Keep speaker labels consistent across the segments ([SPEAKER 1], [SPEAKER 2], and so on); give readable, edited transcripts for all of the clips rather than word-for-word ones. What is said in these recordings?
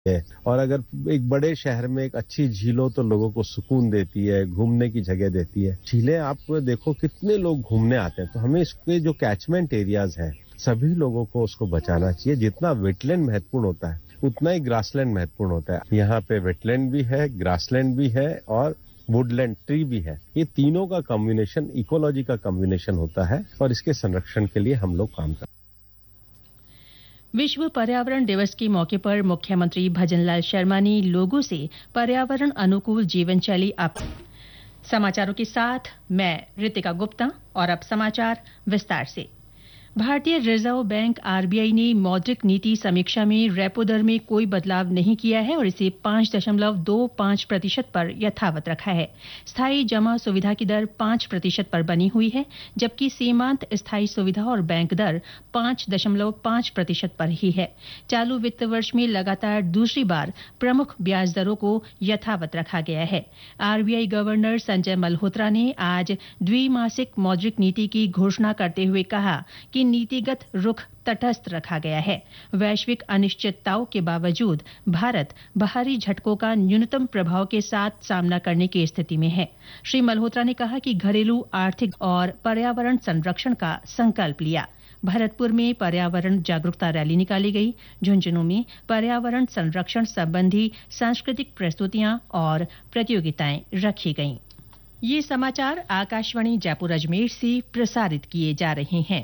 [SPEAKER 1] है। और अगर एक बड़े शहर में एक अच्छी झील हो तो लोगों को सुकून देती है, घूमने की जगह देती है। झीलें आप देखो कितने लोग घूमने आते हैं, तो हमें इसके जो कैचमेंट एरियाज हैं सभी लोगों को उसको बचाना चाहिए। जितना वेटलैंड महत्वपूर्ण होता है उतना ही ग्रासलैंड महत्वपूर्ण होता है। यहाँ पे वेटलैंड भी है, ग्रासलैंड भी है और वुडलैंड ट्री भी है। ये तीनों का कॉम्बिनेशन इकोलॉजी का कॉम्बिनेशन होता है और इसके संरक्षण के लिए हम लोग काम करते हैं।
[SPEAKER 2] विश्व पर्यावरण दिवस के मौके पर मुख्यमंत्री भजनलाल शर्मा ने लोगों से पर्यावरण अनुकूल जीवन शैली समाचारों के साथ मैं रितिका गुप्ता और अब समाचार विस्तार से। भारतीय रिजर्व बैंक आरबीआई ने मौद्रिक नीति समीक्षा में रेपो दर में कोई बदलाव नहीं किया है और इसे 5.25% पर यथावत रखा है। स्थायी जमा सुविधा की दर 5% पर बनी हुई है, जबकि सीमांत स्थायी सुविधा और बैंक दर 5.5% पर ही है। चालू वित्त वर्ष में लगातार दूसरी बार प्रमुख ब्याज दरों को यथावत रखा गया है। आरबीआई गवर्नर संजय मल्होत्रा ने आज द्विमासिक मौद्रिक नीति की घोषणा करते हुए कहा कि नीतिगत रुख तटस्थ रखा गया है। वैश्विक अनिश्चितताओं के बावजूद भारत बाहरी झटकों का न्यूनतम प्रभाव के साथ सामना करने की स्थिति में है। श्री मल्होत्रा ने कहा कि घरेलू आर्थिक और पर्यावरण संरक्षण का संकल्प लिया। भरतपुर में पर्यावरण जागरूकता रैली निकाली गई। झुंझुनू में पर्यावरण संरक्षण संबंधी सांस्कृतिक प्रस्तुतियां और प्रतियोगिताएं रखी गईं। ये समाचार आकाशवाणी जयपुर अजमेर से प्रसारित किए जा रहे हैं।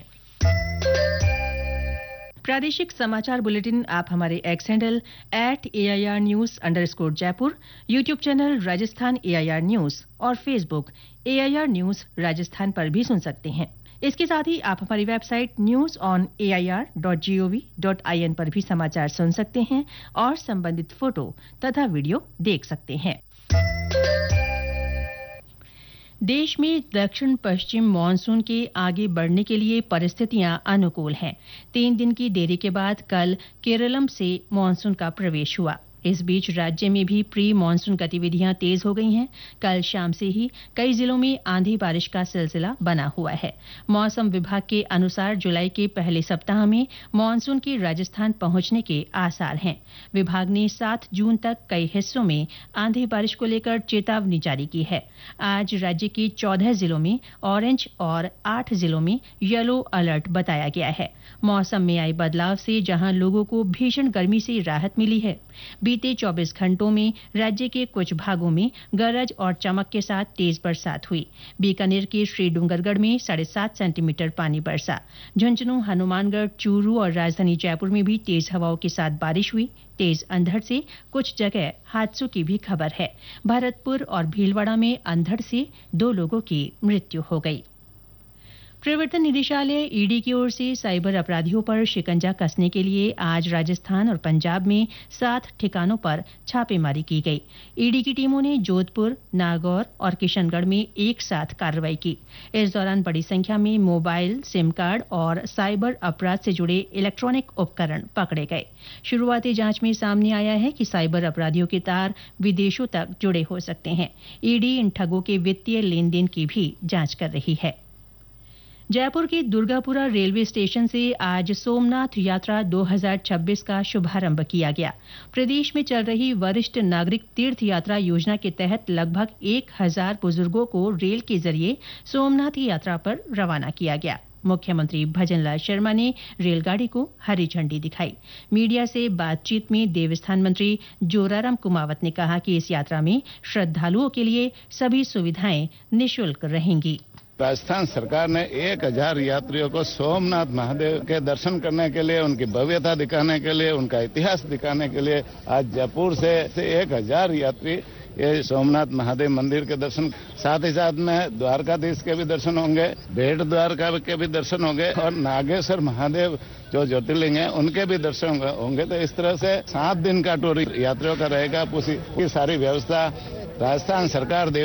[SPEAKER 2] प्रादेशिक समाचार बुलेटिन आप हमारे x handle @AIR News_ Jaipur, YouTube channel Rajasthan AIR news और फेसबुक AIR न्यूज राजस्थान पर भी सुन सकते हैं। इसके साथ ही आप हमारी वेबसाइट news.on.air.gov.in पर भी समाचार सुन सकते हैं और संबंधित फोटो तथा वीडियो देख सकते हैं। देश में दक्षिण पश्चिम मानसून के आगे बढ़ने के लिए परिस्थितियां अनुकूल हैं। 3 दिन की देरी के बाद कल केरलम से मानसून का प्रवेश हुआ। इस बीच राज्य में भी प्री मानसून गतिविधियां तेज हो गई हैं। कल शाम से ही कई जिलों में आंधी बारिश का सिलसिला बना हुआ है। मौसम विभाग के अनुसार जुलाई के पहले सप्ताह में मानसून के राजस्थान पहुंचने के आसार हैं। विभाग ने 7 जून तक कई हिस्सों में आंधी बारिश को लेकर चेतावनी जारी की है। आज राज्य के 14 जिलों में ऑरेंज और 8 जिलों में येलो अलर्ट बताया गया है। मौसम में आए बदलाव से जहां लोगों को भीषण गर्मी से राहत मिली है, बीते 24 घंटों में राज्य के कुछ भागों में गरज और चमक के साथ तेज बरसात हुई। बीकानेर के श्री डूंगरगढ़ में 7.5 सेंटीमीटर पानी बरसा। झुंझुनू, हनुमानगढ़, चूरू और राजधानी जयपुर में भी तेज हवाओं के साथ बारिश हुई। तेज अंधड़ से कुछ जगह हादसों की भी खबर है। भरतपुर और भीलवाड़ा में अंधड़ से 2 लोगों की मृत्यु हो गई। प्रवर्तन निदेशालय ईडी की ओर से साइबर अपराधियों पर शिकंजा कसने के लिए आज राजस्थान और पंजाब में 7 ठिकानों पर छापेमारी की गई। ईडी की टीमों ने जोधपुर, नागौर और किशनगढ़ में एक साथ कार्रवाई की। इस दौरान बड़ी संख्या में मोबाइल, सिम कार्ड और साइबर अपराध से जुड़े इलेक्ट्रॉनिक उपकरण पकड़े गए। शुरुआती जांच में सामने आया है कि साइबर अपराधियों के तार विदेशों तक जुड़े हो सकते हैं। ईडी इन ठगों के वित्तीय लेन देन की भी जांच कर रही है। जयपुर के दुर्गापुरा रेलवे स्टेशन से आज सोमनाथ यात्रा 2026 का शुभारंभ किया गया। प्रदेश में चल रही वरिष्ठ नागरिक तीर्थ यात्रा योजना के तहत लगभग 1000 बुजुर्गों को रेल के जरिए सोमनाथ यात्रा पर रवाना किया गया। मुख्यमंत्री भजनलाल शर्मा ने रेलगाड़ी को हरी झंडी दिखाई। मीडिया से बातचीत में देवस्थान मंत्री जोराराम कुमावत ने कहा कि इस यात्रा में श्रद्धालुओं के लिए सभी सुविधाएं निःशुल्क रहेंगी।
[SPEAKER 3] राजस्थान सरकार ने 1000 यात्रियों को सोमनाथ महादेव के दर्शन करने के लिए, उनकी भव्यता दिखाने के लिए, उनका इतिहास दिखाने के लिए आज जयपुर से 1000 यात्री ये सोमनाथ महादेव मंदिर के दर्शन, साथ ही साथ में द्वारकाधीश के भी दर्शन होंगे, भेट द्वारका के भी दर्शन होंगे और नागेश्वर महादेव जो ज्योतिर्लिंग है उनके भी दर्शन होंगे। तो इस तरह से 7 दिन का टूर यात्रियों का रहेगा। पूरी सारी व्यवस्था राजस्थान सरकार